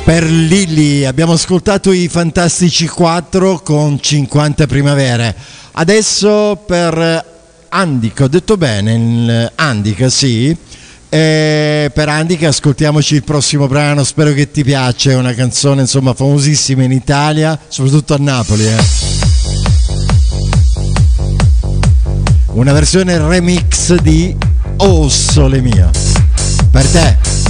Per Lilli abbiamo ascoltato i Fantastici 4 con 50 primavere. Adesso per Andika, ho detto bene, Andika, sì. Per Andika ascoltiamoci il prossimo brano, spero che ti piaccia, è una canzone insomma famosissima in Italia, soprattutto a Napoli. Una versione remix di Oh Sole Mio. Per te.